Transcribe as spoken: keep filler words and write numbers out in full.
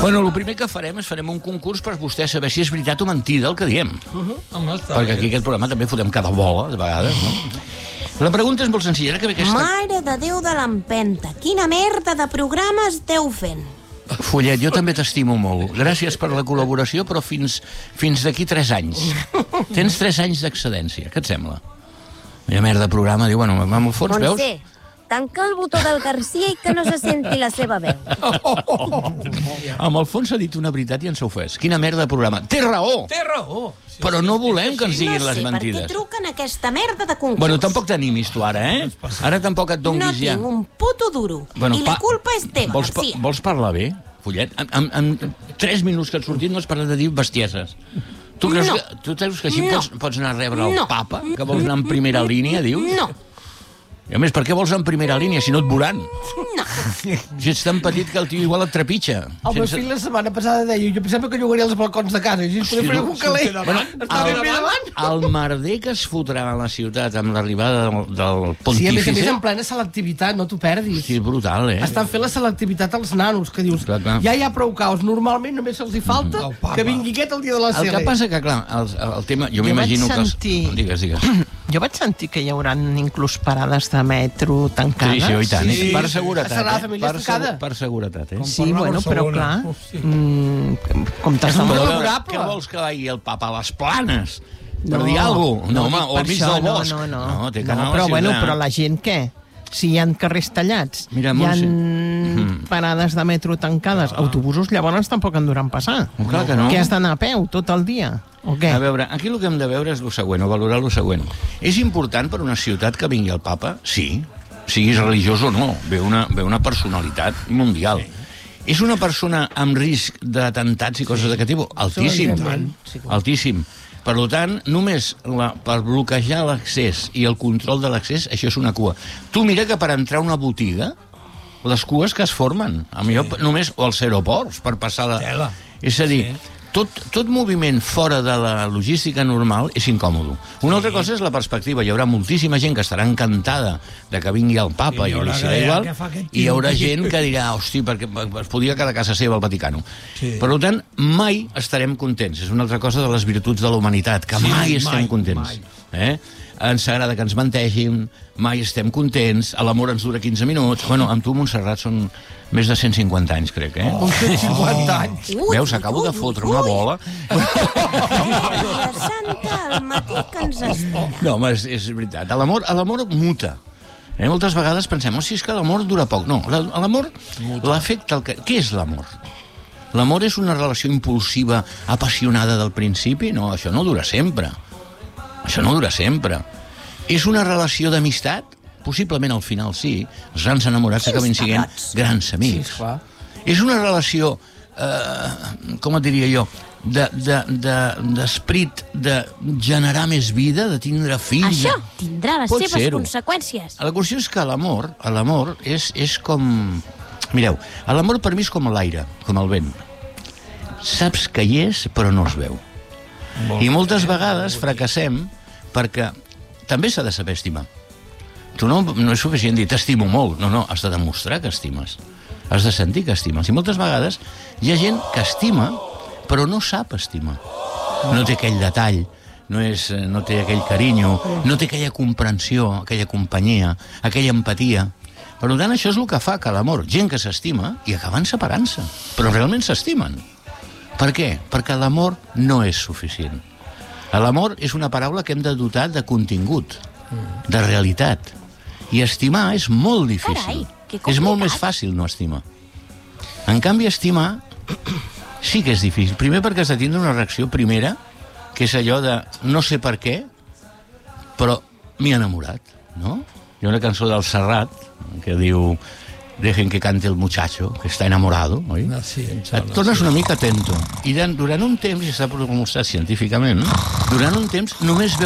Bueno, el primer que farem és farem un concurs per vostè saber si és veritat o mentida el que diem. Uh-huh. Home, està Perquè bé. aquí aquest programa també fotem cada bola, de vegades, no? La pregunta és molt senzilla. Que aquesta... Mare de Déu de l'empenta, quina merda de programa esteu fent? Follet, jo també t'estimo molt. Gràcies per la col·laboració, però fins, fins d'aquí tres anys. Tens tres anys d'excedència. Què et sembla? Una merda de programa, diu, bueno, amb el fons, veus? Montse, tanca el botó del Garcia i que no se senti la seva veu. Amb el fons s'ha dit una veritat i ens s'ha ofès. Quina merda de programa. Té raó! Té raó. Sí, Però no volem que ens diguin No les sé per mentides. què truquen aquesta merda de concurs. Bueno, tampoc t'animis tu ara, eh? Ara tampoc et No donguis ja. tinc un puto duro. Bueno, I la pa- culpa és teva, vols, pa- Garcia. vols parlar bé, Follet? En, en, en tres minuts que has sortit no has parlat de dir bestieses. Tu creus, No. que, tu creus que així No. pots, pots anar a rebre el No. papa? Que vols anar en primera línia, dius? No, I a més, per què vols anar en primera línia si no et veuran? no. Si ets tan petit que el tio igual et trepitja. El meu fill la setmana passada deia jo pensava que llogaria els balcons de casa i així podria fer un caler. Bueno, Està ben bé davant. el, el merder que es fotrà a la ciutat amb l'arribada del, del Sí, a més a pontífice... més en plena selectivitat, no t'ho perdis. Sí, brutal, eh? Estan fent la selectivitat als nanos, que dius, Clar, clar. ja hi ha prou caos, normalment només se'ls hi falta El papa. que vingui aquest el dia de la El que cele. passa que, clar, el, el tema... Jo, Jo m'imagino vaig que... Els... sentir- Digues, digues. Jo vaig sentir que hi haurà inclús parades de metro Sí, tancades. sí, oi tant. Sí. Per seguretat, Serà la eh? família Per, estacada. segu- per seguretat, eh? Com Sí, per la bueno, però Barcelona. clar, Hosti. mm, com t'has És un de... molt Però, favorable. què vols que vagi el papa a les planes? Per No, dir alguna cosa? No, home, dic o per al mig això, del bosc. No, no, no. no té que no anar a la però, bueno, ciutat. però la gent què? Si hi ha carrers tallats, Mira, hi ha Montse. Mm. parades de metro tancades, autobusos llavors tampoc en duran passar. Oh, clar que no. Què has d'anar a peu tot el dia? O què? A veure, aquí el que hem de veure és el següent, o valorar el següent. És important per una ciutat que vingui el papa? Sí. Siguis religiós o no. Ve una, ve una personalitat mundial. Sí. És una persona amb risc d'atemptats i coses d'aquest tipus? Altíssim. evidentment. Sí, clar. Altíssim. Per tant, només la, per bloquejar l'accés i el control de l'accés, això és una cua. Tu mira que per entrar a una botiga, les cues que es formen, a millor sí. només, o als aeroports, per passar la... Tela. És a dir, sí. tot, tot moviment fora de la logística normal és incòmodo. Una altra cosa és la perspectiva. Hi haurà moltíssima gent que estarà encantada de que vingui el papa I hi i, haurà li serà que- igual, què fa aquest i hi tio? haurà gent que dirà, hosti, perquè es podria quedar a casa seva al Vaticano. Sí. Per tant, mai estarem contents. És una altra cosa de les virtuts de la humanitat, que Sí, mai estem mai, contents. mai. Eh? Ens agrada que ens mentegin, mai estem contents, a l'amor ens dura quinze minuts. Bueno, amb tu, Montserrat, són més de cent cinquanta anys, crec, eh? Uns cent cinquanta anys. Ui, Veus, acabo ui, de fotre ui, una ui. bola. Maria Santa, al matí que ens espera. No, home, és, és veritat. A l'amor, a l'amor muta. Eh? Moltes vegades pensem, oh, si és que l'amor dura poc. No, la- a l'amor l'afecta el que... Què és l'amor? L'amor és una relació impulsiva, apassionada del principi? No, això no dura sempre. Això no dura sempre. És una relació d'amistat? Possiblement al final sí. Els grans enamorats acaben sent grans amics. Sí, esclar. És una relació, eh, com et diria jo, d'esperit de, de, de generar més vida, de tindre fills... Això tindrà les Pot seves ser-ho. conseqüències. La qüestió és que l'amor, a l'amor és, és com... Mireu, l'amor per mi és com l'aire, com el vent. Saps que hi és, però no es veu. I moltes vegades fracassem perquè també s'ha de saber estimar. Tu no, no és suficient dir t'estimo molt. No, no, has de demostrar que estimes. Has de sentir que estimes. I moltes vegades hi ha gent que estima, però no sap estimar. No té aquell detall, no, és, no té aquell carinyo, no té aquella comprensió, aquella companyia, aquella empatia. Per tant, això és el que fa que l'amor, gent que s'estima, i acaben separant-se. Però realment s'estimen. Per què? Perquè l'amor no és suficient. L'amor és una paraula que hem de dotar de contingut, de realitat. I estimar és molt difícil. Carai, que és molt complicat. més fàcil no estimar. En canvi, estimar sí que és difícil. Primer perquè has de tindre una reacció primera, que és allò de no sé per què, però m'he enamorat, no? Hi ha una cançó del Serrat que diu dejen que cante el muchacho, que està enamorado, oi? Ah, sí, em Et sembla, tornes sí. una mica atento. I durant un temps, i s'ha demostrat científicament, durant un temps només veus